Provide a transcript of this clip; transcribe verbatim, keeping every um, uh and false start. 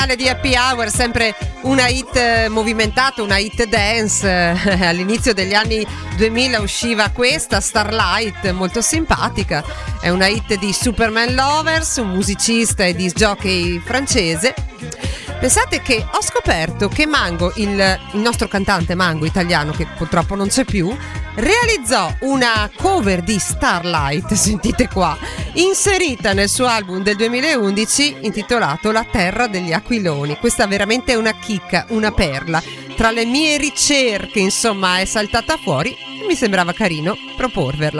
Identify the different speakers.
Speaker 1: Di Happy Hour, sempre una hit movimentata, una hit dance. All'inizio degli anni duemila usciva questa Starlight, molto simpatica, è una hit di Superman Lovers, un musicista e disc jockey francese. Pensate che ho scoperto che Mango, il, il nostro cantante Mango italiano, che purtroppo non c'è più, realizzò una cover di Starlight, sentite qua, inserita nel suo album del duemilaundici intitolato La terra degli aquiloni. Questa veramente è una chicca, una perla. Tra le mie ricerche, insomma, è saltata fuori e mi sembrava carino proporverla.